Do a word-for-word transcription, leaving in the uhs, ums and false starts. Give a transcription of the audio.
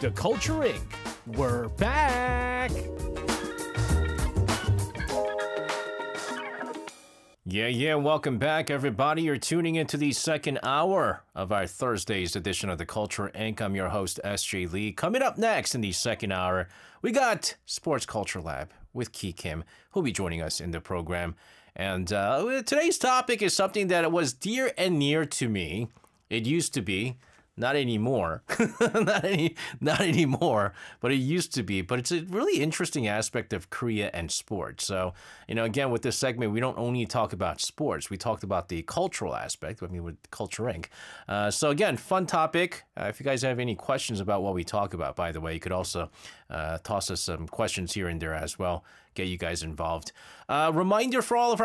The Culture Incorporated. We're back! Yeah, yeah, welcome back, everybody. You're tuning into the second hour of our Thursday's edition of The Culture Incorporated. I'm your host, S J Lee. Coming up next in the second hour, we got Sports Culture Lab with Ki Kim, who'll be joining us in the program. And uh, today's topic is something that was dear and near to me. It used to be. Not anymore, not any, not anymore, but it used to be. But it's a really interesting aspect of Korea and sports. So, you know, again, with this segment, we don't only talk about sports. We talked about the cultural aspect, I mean, with Culture Incorporated. Uh, so, again, fun topic. Uh, if you guys have any questions about what we talk about, by the way, you could also uh, toss us some questions here and there as well. Get you guys involved. Uh, reminder for all of our